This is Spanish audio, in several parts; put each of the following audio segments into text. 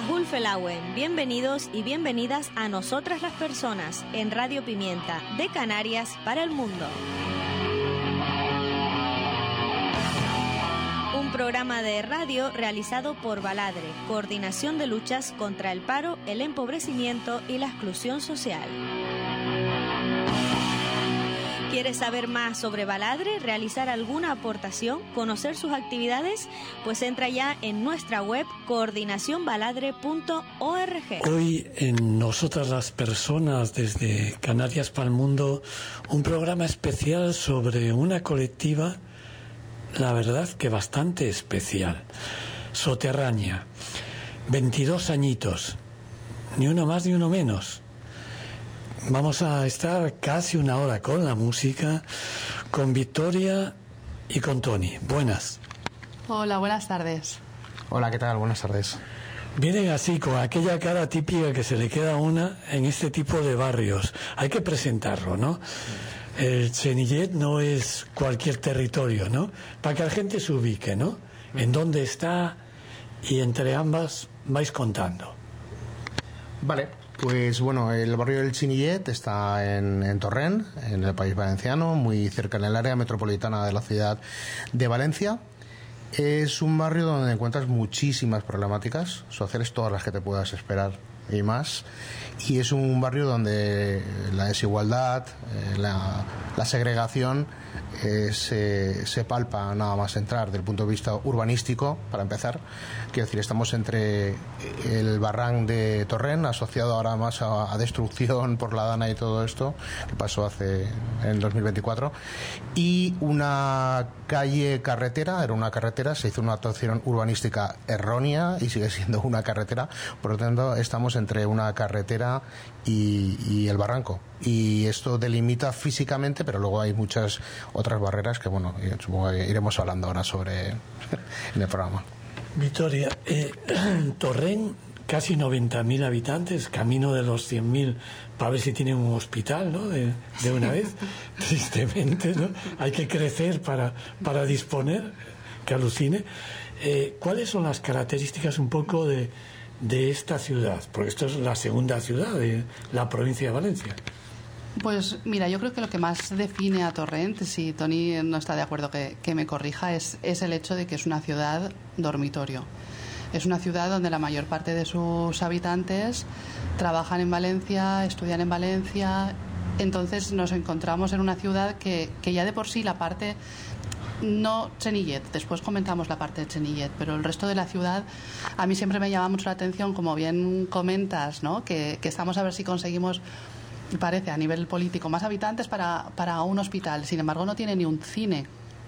Gulfelauen, bienvenidos y bienvenidas a Nosotras las Personas en Radio Pimienta, de Canarias para el mundo. Un programa de radio realizado por Baladre, Coordinación de Luchas contra el Paro, el Empobrecimiento y la Exclusión Social. ¿Quieres saber más sobre Baladre, realizar alguna aportación, conocer sus actividades? Pues entra ya en nuestra web coordinacionbaladre.org. Hoy en Nosotras las Personas desde Canarias para el Mundo, un programa especial sobre una colectiva, la verdad que bastante especial. Soterránea, 22 añitos, ni uno más ni uno menos. Vamos a estar casi una hora con la música, con Victoria y con Tony. Buenas. Hola, buenas tardes. Hola, ¿qué tal? Buenas tardes. Vienen así, con aquella cara típica que se le queda a una en este tipo de barrios. Hay que presentarlo, ¿no? El Cenillet no es cualquier territorio, ¿no? Para que la gente se ubique, ¿no? En dónde está, y entre ambas vais contando. Vale. Pues bueno, el barrio del Cenillet está en Torrent, en el País Valenciano, muy cerca en el área metropolitana de la ciudad de Valencia. Es un barrio donde encuentras muchísimas problemáticas sociales, todas las que te puedas esperar y más. Y es un barrio donde la desigualdad, la segregación se palpa nada más entrar desde el punto de vista urbanístico, para empezar. Quiero decir, estamos entre el barranc de Torrent, asociado ahora más a destrucción por la Dana y todo esto, que pasó en el 2024, y una calle carretera, era una carretera, se hizo una actuación urbanística errónea y sigue siendo una carretera, por lo tanto estamos entre una carretera y el barranco, y esto delimita físicamente, pero luego hay muchas otras barreras que, bueno, supongo que iremos hablando ahora sobre en el programa. Victoria, Torrent, casi 90.000 habitantes, camino de los 100.000 para ver si tienen un hospital, ¿no? De una vez, tristemente, ¿no? Hay que crecer para disponer, que alucine. ¿Cuáles son las características un poco de esta ciudad? Porque esto es la segunda ciudad de la provincia de Valencia. Pues mira, yo creo que lo que más define a Torrent, si Tony no está de acuerdo que me corrija, es el hecho de que es una ciudad dormitorio. Es una ciudad donde la mayor parte de sus habitantes trabajan en Valencia, estudian en Valencia. Entonces nos encontramos en una ciudad que ya de por sí la parte, no Cenillet, después comentamos la parte de Cenillet, pero el resto de la ciudad a mí siempre me llama mucho la atención, como bien comentas, ¿no? Que estamos a ver si conseguimos, parece, a nivel político, más habitantes para un hospital. Sin embargo, no tiene ni un cine,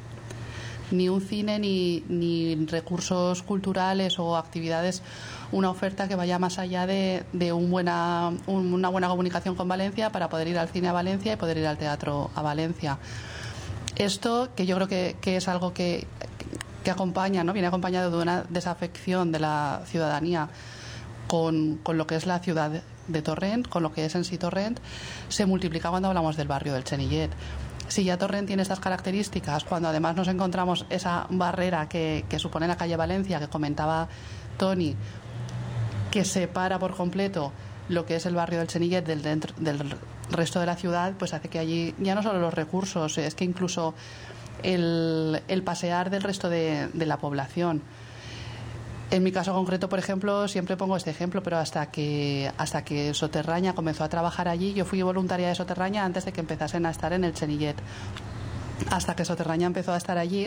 ni recursos culturales o actividades, una oferta que vaya más allá de una buena comunicación con Valencia para poder ir al cine a Valencia y poder ir al teatro a Valencia. Esto, que yo creo que es algo que acompaña, ¿no? Viene acompañado de una desafección de la ciudadanía con lo que es la ciudad de Torrent, con lo que es en sí Torrent, se multiplica cuando hablamos del barrio del Cenillet. Si ya Torrent tiene estas características, cuando además nos encontramos esa barrera que supone la calle Valencia, que comentaba Tony, que separa por completo lo que es el barrio del Cenillet del resto de la ciudad, pues hace que allí ya no solo los recursos, es que incluso el pasear del resto de la población. En mi caso concreto, por ejemplo, siempre pongo este ejemplo, pero hasta que Soterránea comenzó a trabajar allí, yo fui voluntaria de Soterránea antes de que empezasen a estar en el Cenillet. Hasta que Soterránea empezó a estar allí,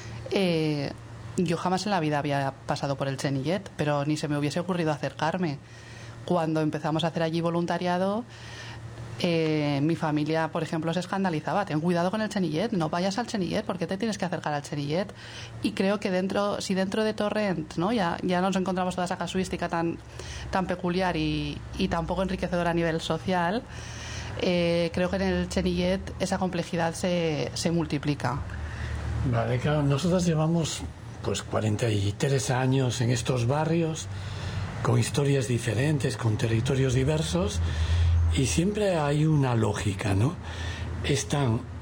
yo jamás en la vida había pasado por el Cenillet, pero ni se me hubiese ocurrido acercarme. Cuando empezamos a hacer allí voluntariado, mi familia, por ejemplo, se escandalizaba: ten cuidado con el Cenillet, no vayas al Cenillet, ¿por qué te tienes que acercar al Cenillet? Y creo que si dentro de Torrent, ¿no? ya nos encontramos toda esa casuística tan peculiar y tan poco enriquecedora a nivel social, creo que en el Cenillet esa complejidad se multiplica. Vale, claro, nosotros llevamos pues 43 años en estos barrios, con historias diferentes, con territorios diversos, y siempre hay una lógica, ¿no? Están